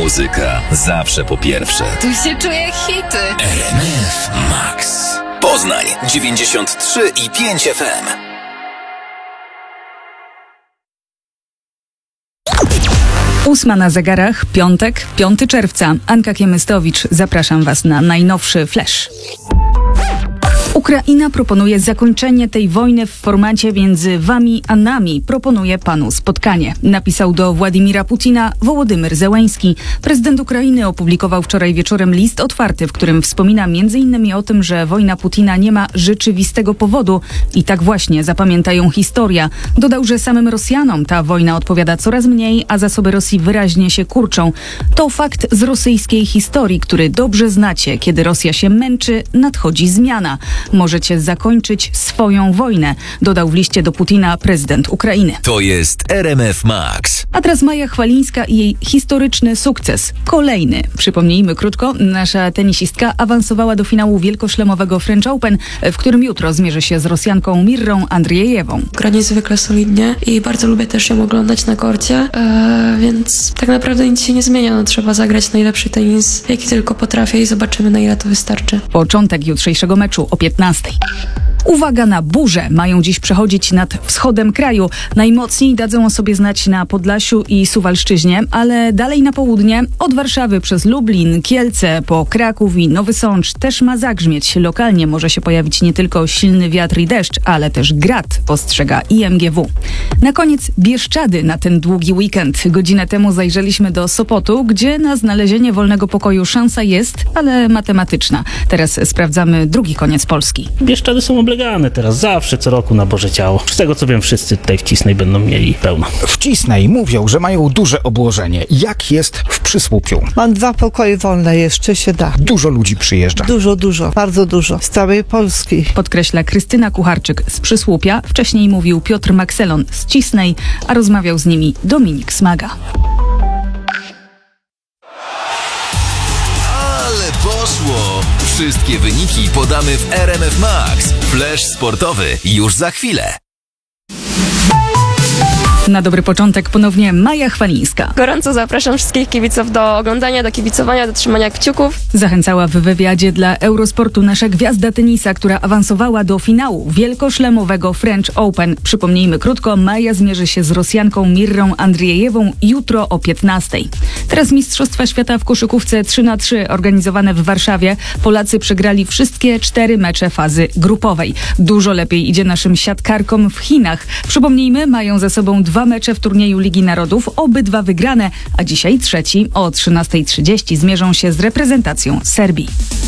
Muzyka zawsze po pierwsze. Tu się czuję hity. RMF Max. Poznań 93,5 FM. Ósma na zegarach, piątek, 5 czerwca. Anka Kiemystowicz, zapraszam Was na najnowszy flash. Ukraina proponuje zakończenie tej wojny w formacie między wami a nami. Proponuje panu spotkanie. Napisał do Władimira Putina Wołodymyr Zełenski. Prezydent Ukrainy opublikował wczoraj wieczorem list otwarty, w którym wspomina m.in. o tym, że wojna Putina nie ma rzeczywistego powodu i tak właśnie zapamiętają historia. Dodał, że samym Rosjanom ta wojna odpowiada coraz mniej, a zasoby Rosji wyraźnie się kurczą. To fakt z rosyjskiej historii, który dobrze znacie. Kiedy Rosja się męczy, nadchodzi zmiana. Możecie zakończyć swoją wojnę, dodał w liście do Putina prezydent Ukrainy. To jest RMF Max. A teraz Maja Chwalińska i jej historyczny sukces. Kolejny. Przypomnijmy krótko, nasza tenisistka awansowała do finału wielkoszlemowego French Open, w którym jutro zmierzy się z Rosjanką Mirrą Andriejewą. Gra niezwykle solidnie i bardzo lubię też ją oglądać na korcie, więc tak naprawdę nic się nie zmienia. No, trzeba zagrać najlepszy tenis, jaki tylko potrafię i zobaczymy, na ile to wystarczy. Początek jutrzejszego meczu o 15:00. Uwaga na burze. Mają dziś przechodzić nad wschodem kraju. Najmocniej dadzą o sobie znać na Podlasiu i Suwalszczyźnie, ale dalej na południe od Warszawy przez Lublin, Kielce, po Kraków i Nowy Sącz też ma zagrzmieć. Lokalnie może się pojawić nie tylko silny wiatr i deszcz, ale też grad, ostrzega IMGW. Na koniec Bieszczady na ten długi weekend. Godzinę temu zajrzeliśmy do Sopotu, gdzie na znalezienie wolnego pokoju szansa jest, ale matematyczna. Teraz sprawdzamy drugi koniec Polski. Bieszczady są oblegane teraz zawsze, co roku na Boże Ciało. Z tego co wiem, wszyscy tutaj w Cisnej będą mieli pełno. W Cisnej mówią, że mają duże obłożenie. Jak jest w Przysłupiu? Mam 2 pokoje wolne, jeszcze się da. Dużo ludzi przyjeżdża. Dużo, bardzo dużo. Z całej Polski. Podkreśla Krystyna Kucharczyk z Przysłupia. Wcześniej mówił Piotr Makselon z Cisnej, a rozmawiał z nimi Dominik Smaga. Ale poszło! Wszystkie wyniki podamy w RMF Max. Flash sportowy już za chwilę. Na dobry początek ponownie Maja Chwalińska. Gorąco zapraszam wszystkich kibiców do oglądania, do kibicowania, do trzymania kciuków. Zachęcała w wywiadzie dla Eurosportu nasza gwiazda tenisa, która awansowała do finału wielkoszlemowego French Open. Przypomnijmy krótko, Maja zmierzy się z Rosjanką Mirrą Andriejewą jutro o 15:00. Teraz Mistrzostwa Świata w koszykówce 3x3 organizowane w Warszawie. Polacy przegrali wszystkie 4 mecze fazy grupowej. Dużo lepiej idzie naszym siatkarkom w Chinach. Przypomnijmy, mają za sobą 2 mecze w turnieju Ligi Narodów, obydwa wygrane, a dzisiaj trzeci o 13:30 zmierzą się z reprezentacją Serbii.